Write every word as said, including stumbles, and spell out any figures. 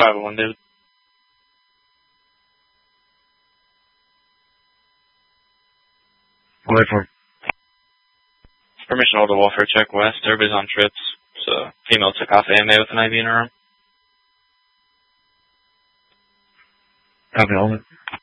five one, David. I'll wait for him. Permission to hold a welfare check west. Everybody's on trips. So, female took off A M A with an I V in her arm. Copy, hold it.